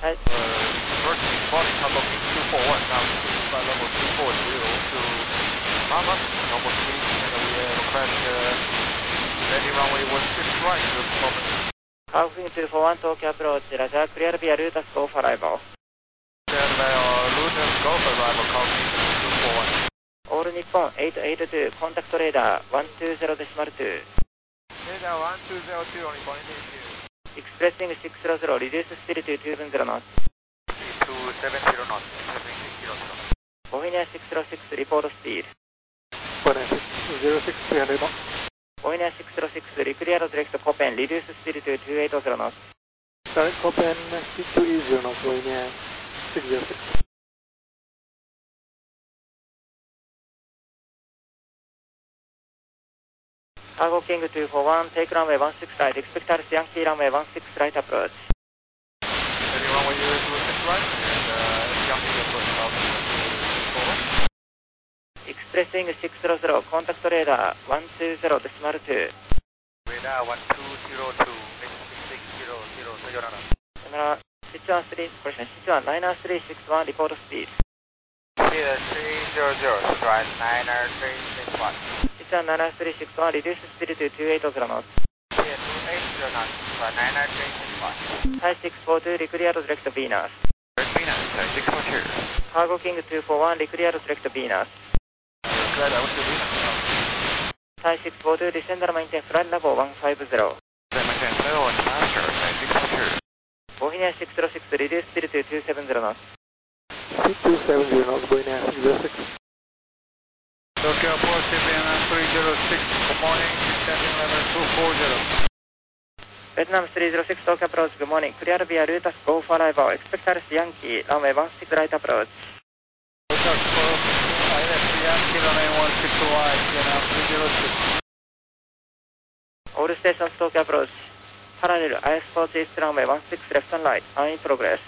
はい。 First morning, Cargo King 241, now flight level 240 to Mama, normal speed, and we request ready runway 16 right at this moment. カーゴキング241東京アプローチ、ラジャークリアルビアルータスゴーファライバー。 Stand by Luton Golf arrival, Cargo King 241. オール日本882、コンタクトレーダー120デシマル2。 Radar 1202 on point 82. Expressing 600, reduce speed to 270 knots. 270 knots, 270 knots. Bohemia 606, report speed. 06 knots. Bohemia 606, reclear direct Copen, reduce speed to 280 knots. Direct Copen 280 knots, Bohemia 606. Cargo King 241, take runway 16 right, expect Alice Yankee runway 16 right approach. Ready runway 16 right, and Yankee approach, Cargo King 241. Expressing 600, contact radar 120 decimal 2. Radar 1202, 66000. Switch 19361, report speed. Speed 300, strike 99361. Switch 19361, reduce speed to 280 knots. Speed 280 knots, strike 99361. Thai 642, reclear direct Venus. Red Venus, 642. Cargo King 241, reclear direct Venus. Glad I was the Venus. Thai 642, descender maintain flight level 150. Maintain slow and faster, 642. Bohemia 606, reduce speed to 270 knots. Speed 270 knots, Bohemia 606. Tokyo Airport, Vietnam 306, good morning, descending level 240. Vietnam 306, Tokyo approach, good morning. Clear via Lutas, go for arrival. Expect Alice Yankee, runway 16 right approach. Lutas, ILS Yankee, runway 16 right, Vietnam 306. All stations, Tokyo approach. Parallel, I-Sports East runway 16 left and right, are in progress.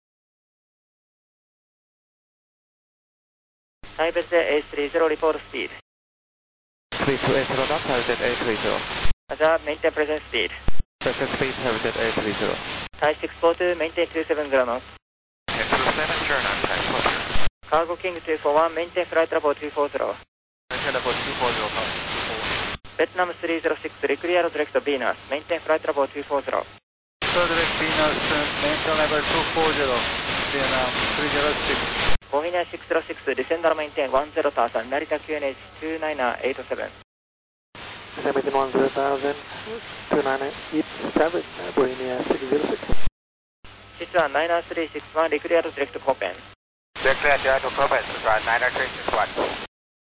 Taipei A30, report speed. Speed 280 knots, Habitat A30. Roger, maintain present speed. Present speed, Habitat A30. Thai 642, maintain 270 knots. And 270 knots, Thai 40. Cargo King 241, maintain flight level 240. Maintain level 240, Cargo 241. Vietnam 306, reclear direct Venus, maintain flight level 240. Direct Venus, maintain level 240, Vietnam 306. Bohemia 606, descender maintain 10,000, Narita QNH 2987. Maintain 10,000, 2987, Bohemia 606. Sichuan 99361, reclear direct Copen. Declare direct Copen, 99361.